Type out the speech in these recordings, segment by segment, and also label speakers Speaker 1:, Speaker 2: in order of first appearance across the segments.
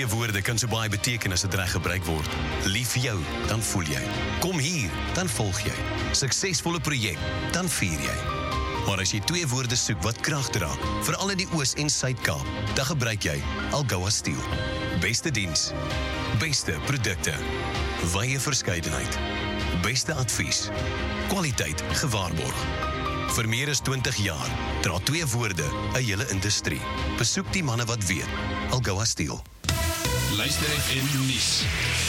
Speaker 1: Twee woorde kan so baie beteken as dit reg gebruik word. Lief vir jou, dan voel jy. Kom hier, dan volg jy. Suksesvolle projek, dan vier jy. Maar as jy twee woorde soek wat krag dra, veral in die Oos- en Suid-Kaap, dan gebruik jy Algoa Steel. Beste diens, beste produkte, wye verskeidenheid, beste advies, kwaliteit gewaarborg. Vir meer as 20 jaar dra twee woorde 'n hele industrie. Besoek die manne wat weet. Algoa Steel.
Speaker 2: Luister FM nuus.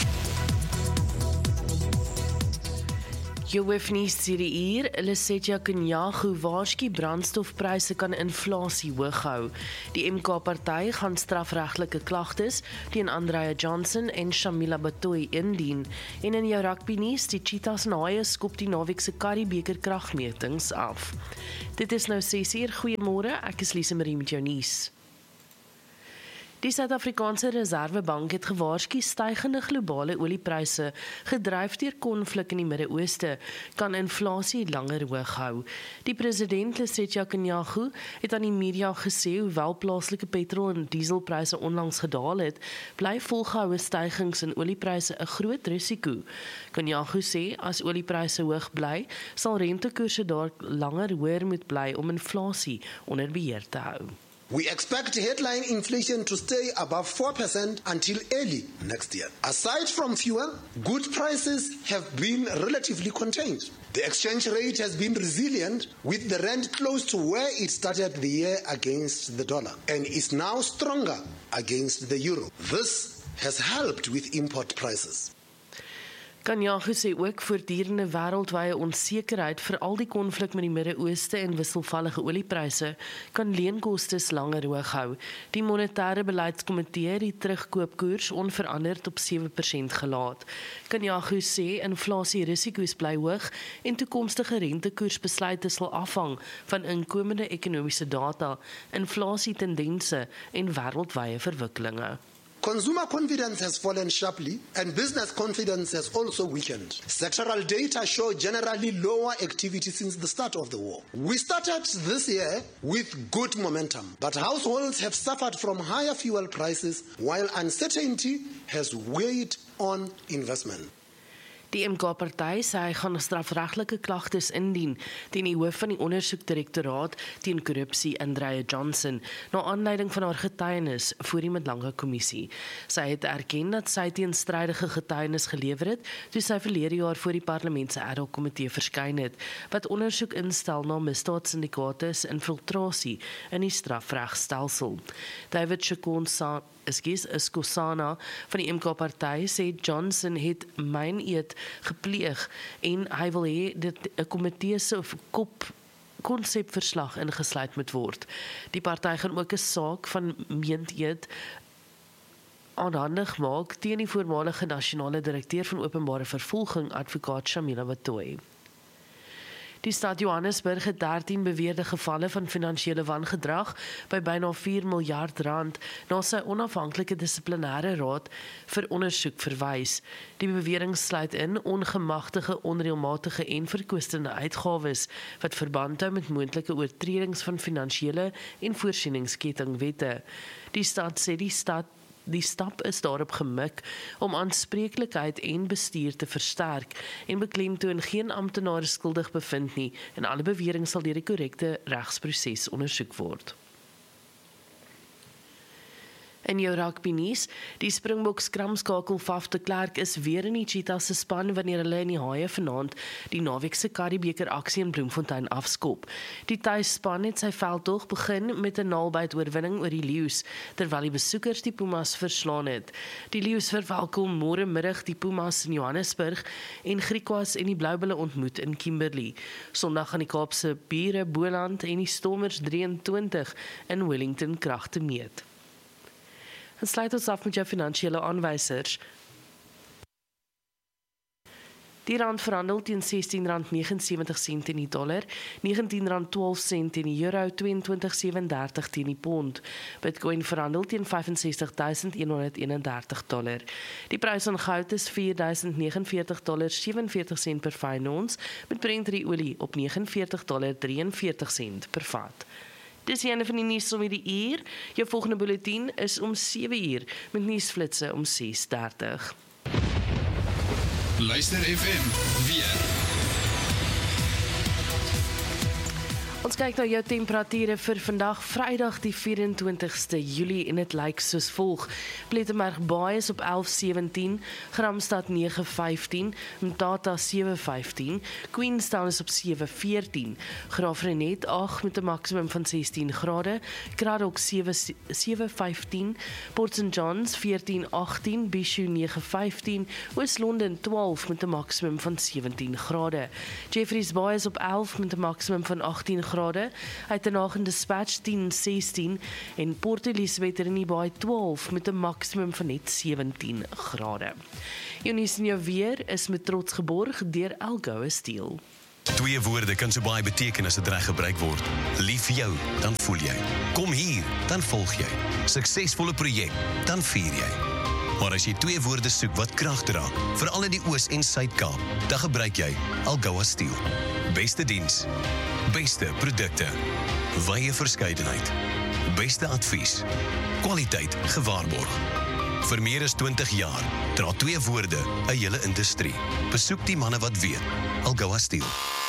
Speaker 3: Jou hoofnuus hierdie uur, Lesetja Kganyago waarsku brandstofpryse kan inflasie hoog hou. Die MK-party gaan strafregtelike klagtes teen Andrea Johnson en Shamila Batohi indien. En in jou rugbynuus, die Cheetahs en Haie skop die naweek se Currie-beker kragmetings af. Dit is nou 6uur. Goeiemôre, ek is Lise Marie met jou nuus. Die Suid-Afrikaanse Reservebank het gewaarsku stygende globale oliepryse, gedryf deur konflik in die Midde-Ooste, kan inflasie langer hoog hou. Die president Lesetja Kganyago het aan die media gesê hoewel plaaslike petrol- en dieselpryse onlangs gedaal het, bly volgehoue stygings in oliepryse 'n groot risiko. Kganyago sê as oliepryse hoog bly, sal rentekoerse dalk langer hoër moet bly om inflasie onder beheer te hou.
Speaker 4: We expect headline inflation to stay above 4% until early next year. Aside from fuel, good prices have been relatively contained. The exchange rate has been resilient, with the rand close to where it started the year against the dollar, and is now stronger against the euro. This has helped with import prices.
Speaker 3: Kganyago sê ook voortdurende wêreldwye onsekerheid vir al die konflik met die Midde-Ooste en wisselvallige oliepryse kan leenkostes langer hoog hou. Die monetêre beleidskomitee het die terugkoopkoers onveranderd op 7% gelaat. Kganyago sê inflasierisiko's bly hoog en toekomstige rentekoersbesluite sal afhang van inkomende ekonomiese data, inflasietendense en wêreldwye verwikkelinge.
Speaker 4: Consumer confidence has fallen sharply and business confidence has also weakened. Sectoral data show generally lower activity since the start of the war. We started this year with good momentum, but households have suffered from higher fuel prices while uncertainty has weighed on investment.
Speaker 3: Die MK-party sê hy gaan strafregtelike klagtes indien teen die hoof van die ondersoekdirektoraat teen korrupsie, Andrea Johnson, na aanleiding van haar getuienis voor die Middellange Kommissie. Sy het erken dat sy teenstrydige getuienis gelewer het toe sy verlede jaar voor die parlement se ad hoc komitee verskyn het, wat ondersoek instel na misdaadsyndikaate se infiltrasie in die strafregstelsel. David Skosana van die MK-party sê Johnson het myn-eed gepleeg en hy wil hê dat 'n komitee se konsepverslag ingesluit moet word. Die party gaan ook 'n saak van meent-eed aanhandig maak teen die voormalige nasionale direkteur van openbare vervolging, advokaat Shamila Batohi. Die stad Johannesburg het 13 beweerde gevalle van finansiële wangedrag by byna 4 miljard rand na sy onafhanklike dissiplinêre raad vir ondersoek verwys. Die bewering sluit in ongemagtige, onreëlmatige en verkwistende uitgawes wat verband hou met moontlike oortredings van finansiële en voorsieningskettingwette. Die stad sê die stap is daarop gemik om aanspreeklikheid en bestuur te versterk en beklemtoon geen amptenare skuldig bevind nie en alle beweringe sal deur die korrekte regsproses ondersoek word. In jou rugbynuus, die Springboks skramskakel Faf de Klerk is weer in die Cheetahs se span wanneer hulle in die Haie vanaand die naweek se Currie-beker aksie in Bloemfontein afskop. Die tuisspan het sy veldtog begin met 'n naalbyt oorwinning oor die Leeu's, terwyl die besoekers die Pumas verslaan het. Die Leeu's verwelkom môre middag die Pumas in Johannesburg en Griquas en die Bloubulle ontmoet in Kimberley. Sondag gaan die Kaapse Bure Boland en die Stormers 23 in Wellington kragte meet. En sluit ons af met jou finansiële aanwysers. Die rand verhandel teen R16.79 teen die dollar, R19.12 teen die euro, $22.37 teen die pond. Bitcoin verhandel teen $65.131. Die prys van goud is $4.049.47 per fyn ons, met Brent olie op $49.43 per vat. Dis die einde van die nuus om hierdie uur. Jou volgende bulletin is om 7 uur met nuusflitse om 6:30.
Speaker 2: Luister FM weer.
Speaker 3: Ons kyk na jou temperature vir vandag, Vrydag die 24ste Julie en dit lyk soos volg. Plettenberg Baai is op 11:17, Gramstad 9:15, Mthatha 7:15, Queenstown is op 7:14, Graafrenet 8 met 'n maksimum van 16 grade, Kraddock 7:15, Port St Johns 14:18, Bishu 9:15, Oos-London 12 met 'n maksimum van 17 grade. Jeffreys Bay is op 11 met 'n maksimum van 18 grade, Uitenhage en Dispatch 10:16 en Port Elizabeth in die Baai 12 met 'n maksimum van net 17 grade. Jou nuus en jou weer is met trots geborg deur Algoa Steel.
Speaker 1: 2 woorde kan so baie beteken as dit reg gebruik word. Lief vir jou, dan voel jy. Kom hier, dan volg jy. Suksesvolle projek, dan vier jy. Maar as jy 2 woorde soek wat krag dra, veral in die Oos- en Suid-Kaap, dan gebruik jy Algoa Steel. Beste diens, beste produkte, wye verskeidenheid, beste advies, kwaliteit gewaarborg. Vir meer as 20 jaar dra 2 woorde 'n hele industrie. Besoek die manne wat weet. Algoa Steel.